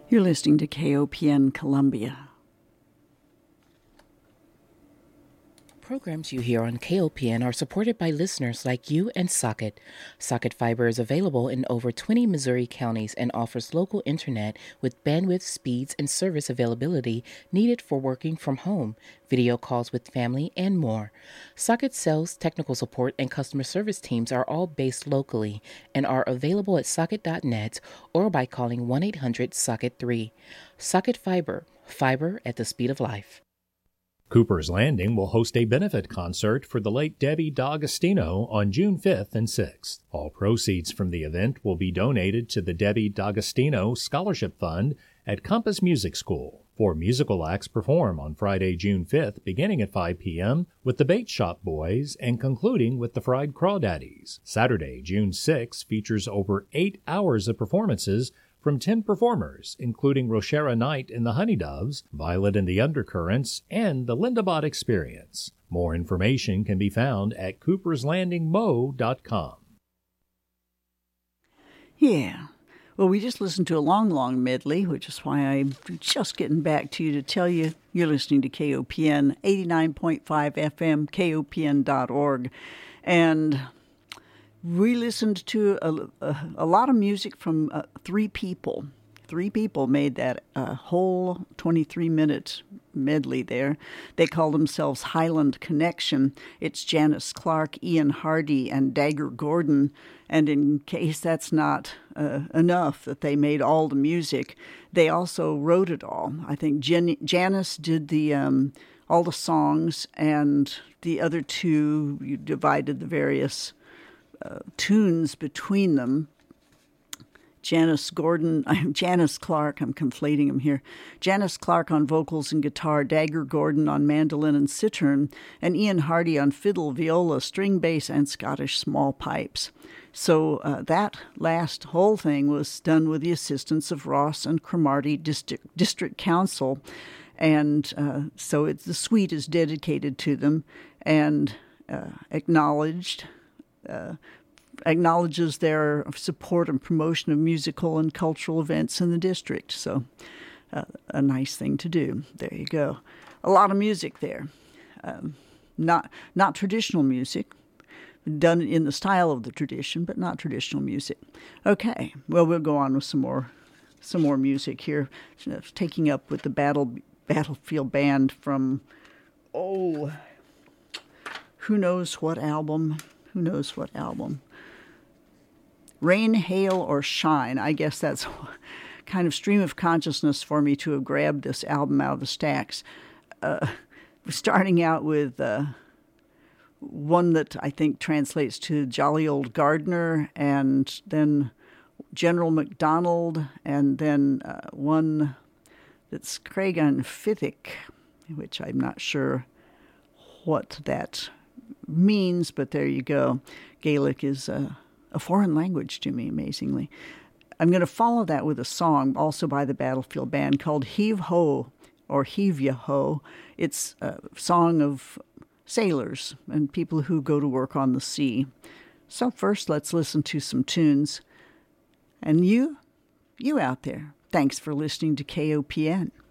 You're listening to KOPN Columbia. Programs you hear on KOPN are supported by listeners like you and Socket. Socket Fiber is available in over 20 Missouri counties and offers local internet with bandwidth, speeds, and service availability needed for working from home, video calls with family, and more. Socket sales, technical support, and customer service teams are all based locally and are available at socket.net or by calling 1-800-SOCKET3. Socket Fiber, fiber at the speed of life. Cooper's Landing will host a benefit concert for the late Debbie D'Agostino on June 5th and 6th. All proceeds from the event will be donated to the Debbie D'Agostino Scholarship Fund at Compass Music School. 4 musical acts perform on Friday, June 5th, beginning at 5 p.m. with the Bait Shop Boys and concluding with the Fried Crawdaddies. Saturday, June 6th, features over 8 hours of performances from 10 performers, including Roshara Knight and the Honeydoves, Violet and the Undercurrents, and the Linda Bott Experience. More information can be found at cooperslandingmo.com. Yeah. Well, we just listened to a long medley, which is why I'm just getting back to you to tell you you're listening to KOPN 89.5 FM, KOPN.org. And we listened to a lot of music from 3 people. 3 people made that whole 23-minute medley there. They call themselves Highland Connection. It's Janice Clark, Ian Hardy, and Dagger Gordon. And in case that's not enough that they made all the music, they also wrote it all. I think Janice did the all the songs, and the other 2 divided the various tunes between them. Janice Clark, I'm conflating them here. Janice Clark on vocals and guitar, Dagger Gordon on mandolin and cittern, and Ian Hardy on fiddle, viola, string bass, and Scottish small pipes. So that last whole thing was done with the assistance of Ross and Cromarty District Council, and so the suite is dedicated to them and acknowledges their support and promotion of musical and cultural events in the district. So a nice thing to do. There you go. A lot of music there. Not traditional music, done in the style of the tradition, but not traditional music. Okay, well, we'll go on with some more music here. Taking up with the Battlefield Band from, who knows what album? Rain, Hail, or Shine. I guess that's kind of stream of consciousness for me to have grabbed this album out of the stacks. Starting out with one that I think translates to Jolly Old Gardener, and then General MacDonald, and then one that's Craigan Fithic, which I'm not sure what that means, but there you go. Gaelic is a foreign language to me, amazingly. I'm going to follow that with a song also by the Battlefield Band called Heave Ho, or Heave Ya Ho. It's a song of sailors and people who go to work on the sea. So first, let's listen to some tunes. And you out there, thanks for listening to KOPN.